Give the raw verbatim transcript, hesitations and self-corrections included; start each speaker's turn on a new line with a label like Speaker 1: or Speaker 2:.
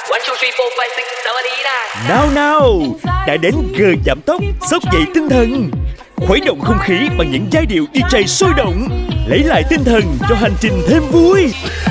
Speaker 1: Nào nào, đã đến giờ giảm tốc, xốc dậy tinh thần, khuấy động không khí bằng những giai điệu đi giây sôi động, lấy lại tinh thần cho hành trình thêm vui.